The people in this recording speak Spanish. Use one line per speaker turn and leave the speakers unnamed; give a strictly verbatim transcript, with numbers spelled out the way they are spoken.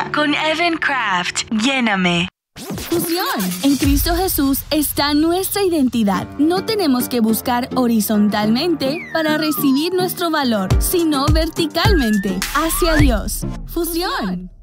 vida. Con Evan Craft, lléname.
Fusión. En Cristo Jesús está nuestra identidad. No tenemos que buscar horizontalmente para recibir nuestro valor, sino verticalmente, hacia Dios. Fusión.